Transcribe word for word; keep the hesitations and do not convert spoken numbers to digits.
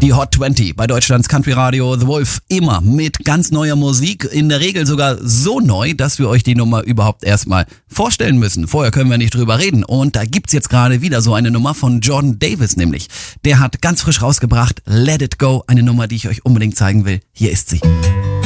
Die Hot zwanzig bei Deutschlands Country Radio The Wolf, immer mit ganz neuer Musik, in der Regel sogar so neu, dass wir euch die Nummer überhaupt erstmal vorstellen müssen. Vorher können wir nicht drüber reden und da gibt's jetzt gerade wieder so eine Nummer von Jordan Davis nämlich. Der hat ganz frisch rausgebracht Let It Go, eine Nummer, die ich euch unbedingt zeigen will. Hier ist sie.